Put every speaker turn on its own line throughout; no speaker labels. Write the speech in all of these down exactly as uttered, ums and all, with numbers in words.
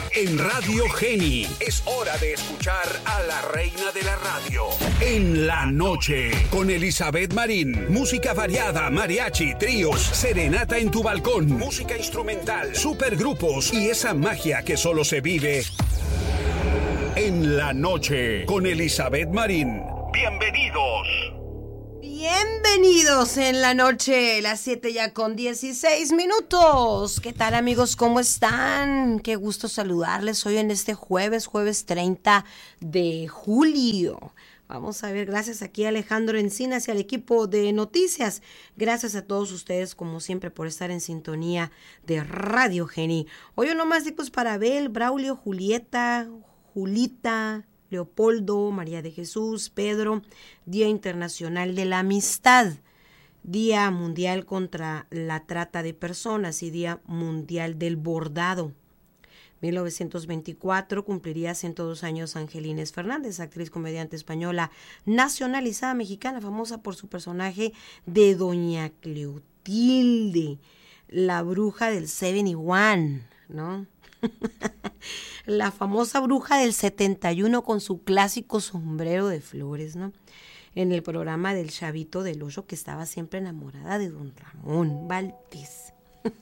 En Radio Geni es hora de escuchar a la reina de la radio. En la noche, con Elizabeth Marín. Música variada, mariachi, tríos, serenata en tu balcón, música instrumental, supergrupos y esa magia que solo se vive en la noche, con Elizabeth Marín. Bienvenidos.
Bienvenidos en la noche, las siete ya con dieciséis minutos. ¿Qué tal, amigos? ¿Cómo están? Qué gusto saludarles hoy en este jueves, jueves treinta de julio. Vamos a ver, gracias aquí a Alejandro Encinas y al equipo de noticias. Gracias a todos ustedes, como siempre, por estar en sintonía de Radio Geni. Hoy onomásticos para Abel, Braulio, Julieta, Julita, Leopoldo, María de Jesús, Pedro, Día Internacional de la Amistad, Día Mundial contra la Trata de Personas y Día Mundial del Bordado. mil novecientos veinticuatro cumpliría ciento dos años Angelina Inés Fernández, actriz comediante española nacionalizada mexicana, famosa por su personaje de Doña Cleotilde, la bruja del setenta y uno, ¿no? La famosa bruja del setenta y uno con su clásico sombrero de flores, ¿no? En el programa del Chavito del Ocho, que estaba siempre enamorada de don Ramón Valdés.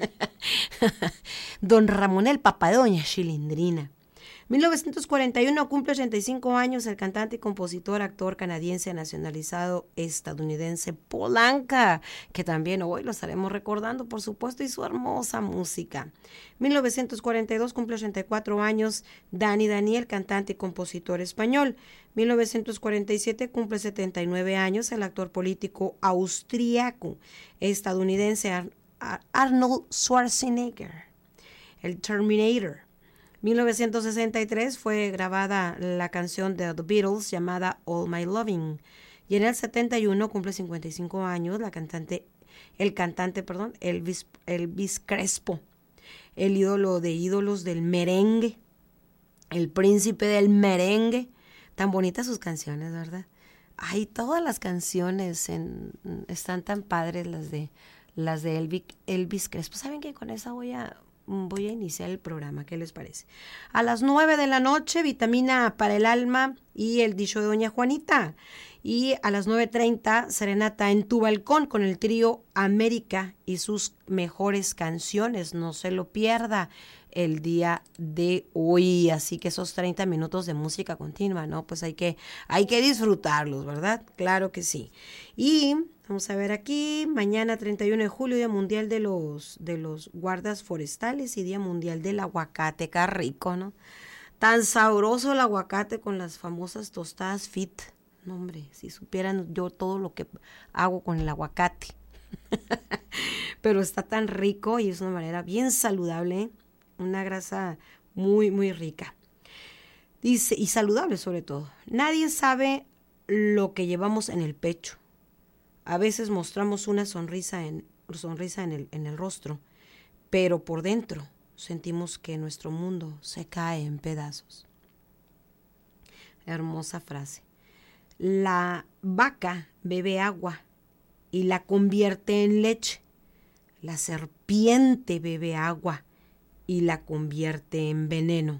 Don Ramón, el papá de doña Chilindrina. mil novecientos cuarenta y uno cumple ochenta y cinco años el cantante y compositor, actor canadiense nacionalizado estadounidense Paul Anka, que también hoy lo estaremos recordando, por supuesto, y su hermosa música. mil novecientos cuarenta y dos cumple ochenta y cuatro años Dani Daniel, cantante y compositor español. mil novecientos cuarenta y siete cumple setenta y nueve años el actor político austríaco estadounidense Ar- Ar- Arnold Schwarzenegger, el Terminator. mil novecientos sesenta y tres fue grabada la canción de The Beatles llamada All My Loving, y en el setenta y uno cumple cincuenta y cinco años la cantante, el cantante, perdón, Elvis, Elvis Crespo, el ídolo de ídolos del merengue, el príncipe del merengue. Tan bonitas sus canciones, ¿verdad? Ay, todas las canciones en, están tan padres, las de las de Elvis, Elvis Crespo. ¿Saben qué? Con esa voy a Voy a iniciar el programa, ¿qué les parece? A las nueve de la noche, Vitamina para el Alma y el dicho de Doña Juanita. Y a las nueve treinta, Serenata en tu balcón con el trío América y sus mejores canciones. No se lo pierda el día de hoy. Así que esos treinta minutos de música continua, ¿no? Pues hay que, hay que disfrutarlos, ¿verdad? Claro que sí. Y vamos a ver aquí, mañana treinta y uno de julio, Día Mundial de los, de los Guardas Forestales y Día Mundial del Aguacate. Qué rico, ¿no? Tan sabroso el aguacate con las famosas tostadas fit. No, hombre, si supieran yo todo lo que hago con el aguacate. Pero está tan rico y es una manera bien saludable, ¿eh? Una grasa muy, muy rica. Dice, y saludable sobre todo. Nadie sabe lo que llevamos en el pecho. A veces mostramos una sonrisa en, sonrisa en el, en el rostro, pero por dentro sentimos que nuestro mundo se cae en pedazos. Hermosa frase. La vaca bebe agua y la convierte en leche. La serpiente bebe agua y la convierte en veneno.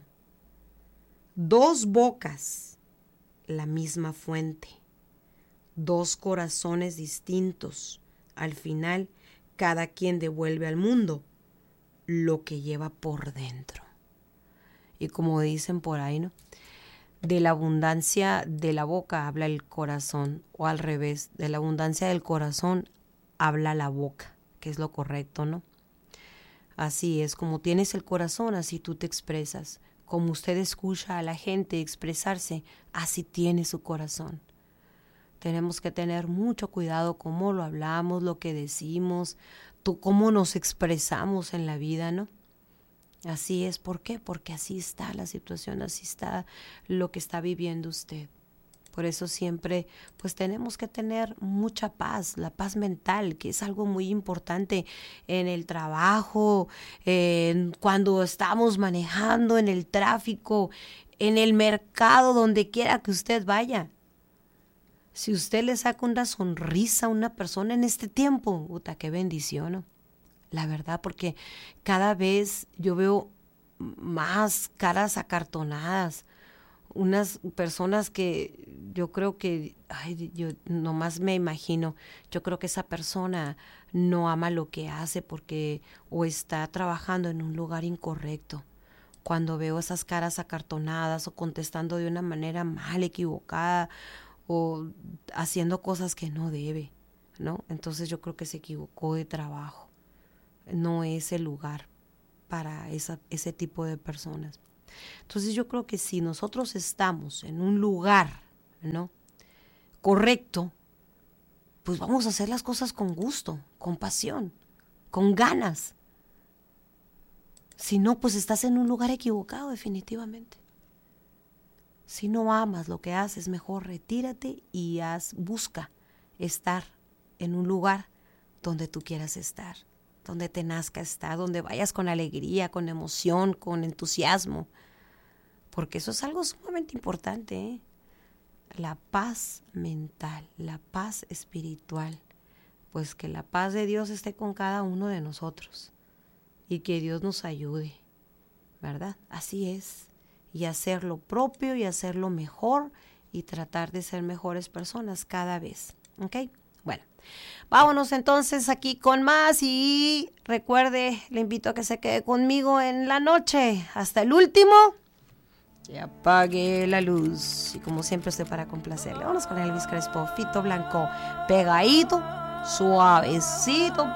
Dos bocas, la misma fuente. Dos corazones distintos. Al final, cada quien devuelve al mundo lo que lleva por dentro. Y como dicen por ahí, ¿no? De la abundancia de la boca habla el corazón, o al revés, de la abundancia del corazón habla la boca, que es lo correcto, ¿no? Así es, como tienes el corazón, así tú te expresas. Como usted escucha a la gente expresarse, así tiene su corazón. Tenemos que tener mucho cuidado cómo lo hablamos, lo que decimos, tú, cómo nos expresamos en la vida, ¿no? Así es. ¿Por qué? Porque así está la situación, así está lo que está viviendo usted. Por eso siempre, pues tenemos que tener mucha paz, la paz mental, que es algo muy importante en el trabajo, en cuando estamos manejando, en el tráfico, en el mercado, donde quiera que usted vaya. Si usted le saca una sonrisa a una persona en este tiempo, puta, qué bendición, ¿no? La verdad, porque cada vez yo veo más caras acartonadas, unas personas que yo creo que, ay, yo nomás me imagino, yo creo que esa persona no ama lo que hace porque o está trabajando en un lugar incorrecto. Cuando veo esas caras acartonadas o contestando de una manera mal, equivocada o haciendo cosas que no debe, ¿no? Entonces yo creo que se equivocó de trabajo. No es el lugar para esa, ese tipo de personas. Entonces yo creo que si nosotros estamos en un lugar, ¿no?, correcto, pues vamos a hacer las cosas con gusto, con pasión, con ganas. Si no, pues estás en un lugar equivocado definitivamente. Si no amas lo que haces, mejor retírate y haz, busca estar en un lugar donde tú quieras estar, donde te nazca estar, donde vayas con alegría, con emoción, con entusiasmo, porque eso es algo sumamente importante, ¿eh? La paz mental, la paz espiritual, pues que la paz de Dios esté con cada uno de nosotros y que Dios nos ayude, ¿verdad? Así es, y hacer lo propio y hacerlo mejor y tratar de ser mejores personas cada vez, ¿ok? Bueno, vámonos entonces aquí con más y recuerde, le invito a que se quede conmigo en la noche hasta el último y apague la luz. Y como siempre estoy para complacerle. Vámonos con Elvis Crespo, Fito Blanco, pegadito, suavecito.